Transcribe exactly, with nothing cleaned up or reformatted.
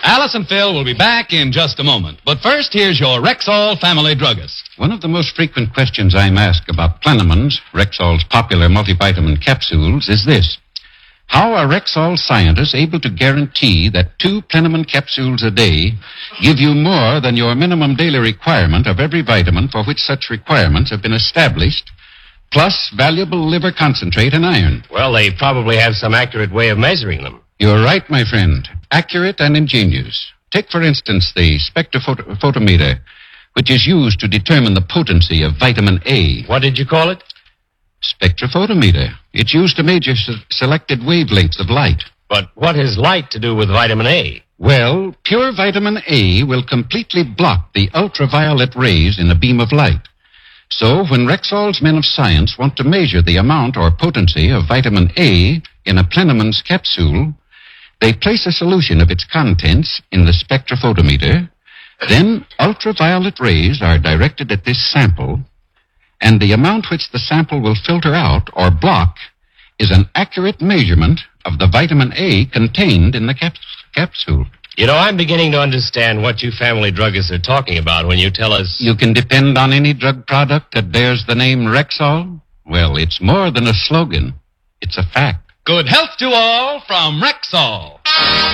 Alice and Phil will be back in just a moment. But first, here's your Rexall family druggist. One of the most frequent questions I'm asked about Plenamons, Rexall's popular multivitamin capsules, is this. How are Rexall scientists able to guarantee that two Plenamon capsules a day give you more than your minimum daily requirement of every vitamin for which such requirements have been established, plus valuable liver concentrate and iron? Well, they probably have some accurate way of measuring them. You're right, my friend. Accurate and ingenious. Take, for instance, the spectrophotometer, which is used to determine the potency of vitamin A. What did you call it? Spectrophotometer. It's used to measure se- selected wavelengths of light. But what has light to do with vitamin A? Well, pure vitamin A will completely block the ultraviolet rays in a beam of light. So when Rexall's men of science want to measure the amount or potency of vitamin A in a Plenamon's capsule, they place a solution of its contents in the spectrophotometer. Then ultraviolet rays are directed at this sample, and the amount which the sample will filter out or block is an accurate measurement of the vitamin A contained in the cap- capsule. You know, I'm beginning to understand what you family druggists are talking about when you tell us... You can depend on any drug product that bears the name Rexall? Well, it's more than a slogan. It's a fact. Good health to all from Rexall.